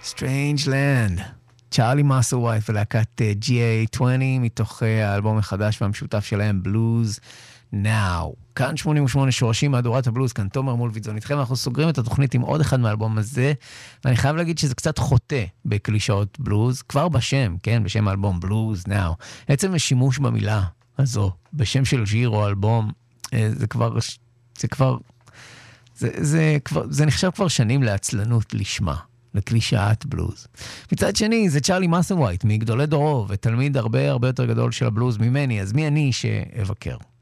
Strange Land, צ'ארלי מסלווייט ולהקת GA20 מתוך האלבום החדש והמשותף שלהם, Blues Now. כאן 88 שורשים מהדורת הבלוז, כאן תומר מולביטזון איתכם. אנחנו סוגרים את התוכנית עם עוד אחד מהאלבום הזה, ואני חייב להגיד שזה קצת חוטא בקלישאות בלוז, כבר בשם, כן, בשם האלבום Blues Now. עצם השימוש במילה הזו, בשם של שיר או אלבום, זה נחשב כבר שנים לעצלנות לשמה. לקלישאת בלוז. מצד שני, זה צ'ארלי מסלווייט, מגדולי דורו, ותלמיד הרבה הרבה יותר גדול של הבלוז ממני, אז מי אני שאבקר?